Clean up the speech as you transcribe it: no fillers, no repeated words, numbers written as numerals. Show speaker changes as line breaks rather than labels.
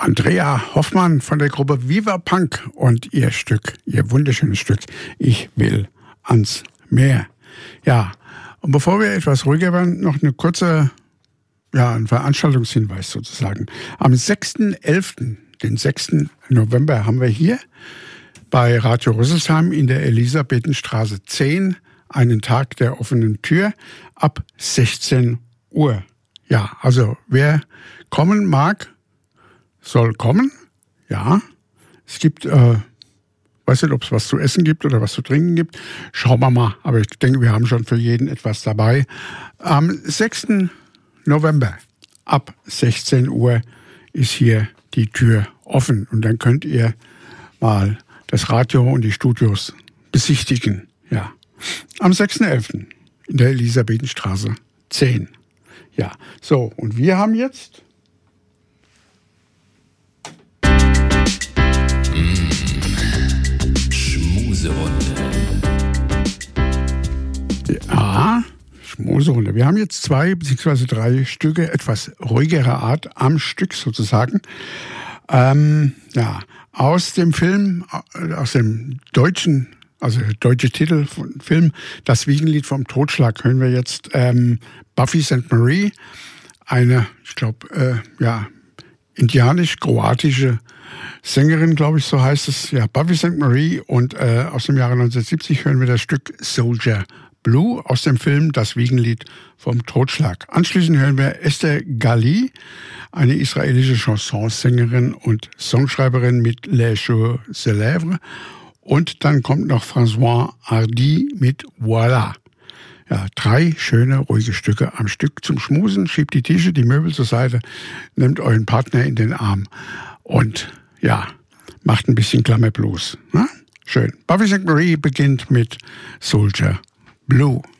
Andrea Hoffmann von der Gruppe Viva Punk und ihr wunderschönes Stück Ich will ans Meer. Ja, und bevor wir etwas ruhiger werden, noch eine kurze, ein Veranstaltungshinweis sozusagen. Am 6.11., den 6. November, haben wir hier bei Radio Rüsselsheim in der Elisabethenstraße 10 einen Tag der offenen Tür ab 16 Uhr. Ja, also wer kommen mag, soll kommen. Ja, es gibt, weiß nicht, ob es was zu essen gibt oder was zu trinken gibt. Schauen wir mal. Aber ich denke, wir haben schon für jeden etwas dabei. Am 6. November ab 16 Uhr ist hier die Tür offen. Und dann könnt ihr mal das Radio und die Studios besichtigen. Ja, am 6.11. in der Elisabethenstraße 10. Ja, so, und wir haben jetzt
Schmuserunde.
Ja, Schmuserunde. Wir haben jetzt 2 bzw. 3 Stücke etwas ruhigerer Art am Stück sozusagen. Aus dem Film, aus dem deutschen, also der deutsche Titel von Film, Das Wiegenlied vom Totschlag, hören wir jetzt Buffy St. Marie, eine, ich glaube, indianisch-kroatische Sängerin, glaube ich, so heißt es. Ja, Buffy St. Marie, und aus dem Jahre 1970 hören wir das Stück Soldier Blue aus dem Film Das Wiegenlied vom Totschlag. Anschließend hören wir Esther Gali, eine israelische Chansonsängerin und Songschreiberin mit Les Jours Célèbres. Und dann kommt noch François Hardy mit Voilà. Ja, 3 schöne, ruhige Stücke am Stück zum Schmusen. Schiebt die Tische, die Möbel zur Seite, nehmt euren Partner in den Arm und macht ein bisschen Klammerblues. Ne? Schön. Buffy St. Marie beginnt mit Soldier Blue.